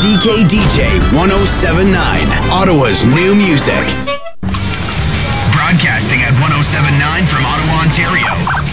CKDJ 1079, Ottawa's new music. Broadcasting at 1079 from Ottawa, Ontario.